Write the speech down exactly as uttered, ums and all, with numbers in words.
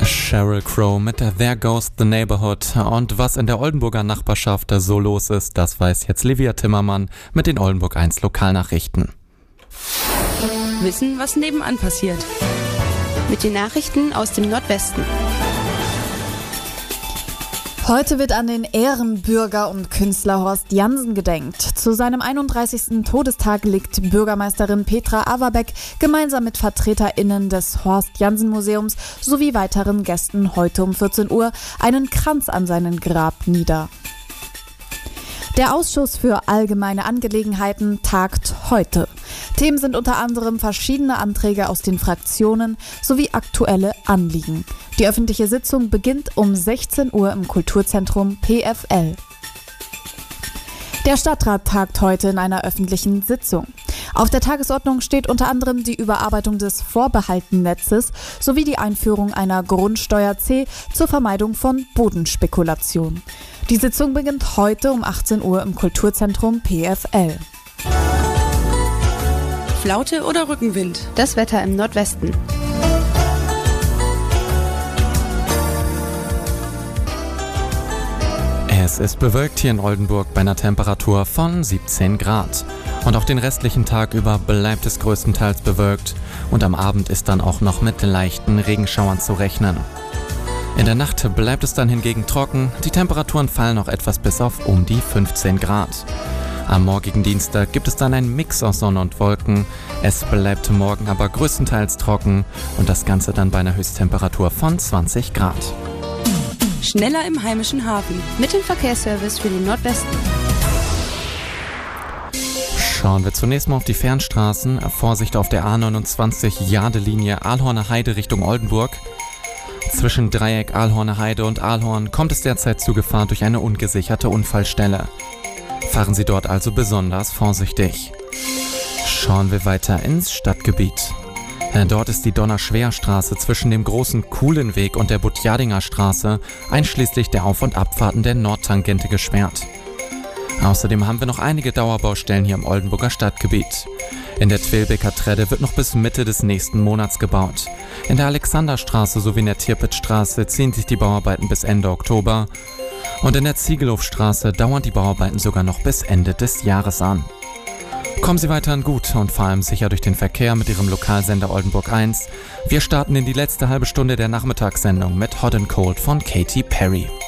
Sheryl Crow mit There Goes the Neighborhood. Und was in der Oldenburger Nachbarschaft so los ist, das weiß jetzt Livia Timmermann mit den Oldenburg eins Lokalnachrichten. Wissen, was nebenan passiert. Mit den Nachrichten aus dem Nordwesten. Heute wird an den Ehrenbürger und Künstler Horst Jansen gedenkt. Zu seinem einunddreißigsten Todestag legt Bürgermeisterin Petra Averbeck gemeinsam mit VertreterInnen des Horst-Jansen-Museums sowie weiteren Gästen heute um vierzehn Uhr einen Kranz an seinen Grab nieder. Der Ausschuss für allgemeine Angelegenheiten tagt heute. Themen sind unter anderem verschiedene Anträge aus den Fraktionen sowie aktuelle Anliegen. Die öffentliche Sitzung beginnt um sechzehn Uhr im Kulturzentrum P F L. Der Stadtrat tagt heute in einer öffentlichen Sitzung. Auf der Tagesordnung steht unter anderem die Überarbeitung des Vorbehaltennetzes sowie die Einführung einer Grundsteuer C zur Vermeidung von Bodenspekulation. Die Sitzung beginnt heute um achtzehn Uhr im Kulturzentrum P F L. Flaute oder Rückenwind? Das Wetter im Nordwesten. Es ist bewölkt hier in Oldenburg bei einer Temperatur von siebzehn Grad. Und auch den restlichen Tag über bleibt es größtenteils bewölkt. Und am Abend ist dann auch noch mit leichten Regenschauern zu rechnen. In der Nacht bleibt es dann hingegen trocken. Die Temperaturen fallen noch etwas bis auf um die fünfzehn Grad. Am morgigen Dienstag gibt es dann einen Mix aus Sonne und Wolken. Es bleibt morgen aber größtenteils trocken und das Ganze dann bei einer Höchsttemperatur von zwanzig Grad. Schneller im heimischen Hafen. Mit dem Verkehrsservice für den Nordwesten. Schauen wir zunächst mal auf die Fernstraßen. Vorsicht auf der A neunundzwanzig Jade-Linie Ahlhorner Heide Richtung Oldenburg. Zwischen Dreieck Ahlhorner Heide und Ahlhorn kommt es derzeit zu Gefahr durch eine ungesicherte Unfallstelle. Fahren Sie dort also besonders vorsichtig. Schauen wir weiter ins Stadtgebiet. Dort ist die Donnerschwerstraße zwischen dem großen Kuhlenweg und der Butjadinger Straße einschließlich der Auf- und Abfahrten der Nordtangente gesperrt. Außerdem haben wir noch einige Dauerbaustellen hier im Oldenburger Stadtgebiet. In der Twilbecker Tredde wird noch bis Mitte des nächsten Monats gebaut. In der Alexanderstraße sowie in der Tirpitzstraße ziehen sich die Bauarbeiten bis Ende Oktober. Und in der Ziegelhofstraße dauern die Bauarbeiten sogar noch bis Ende des Jahres an. Kommen Sie weiterhin gut und vor allem sicher durch den Verkehr mit Ihrem Lokalsender Oldenburg eins. Wir starten in die letzte halbe Stunde der Nachmittagssendung mit Hot and Cold von Katy Perry.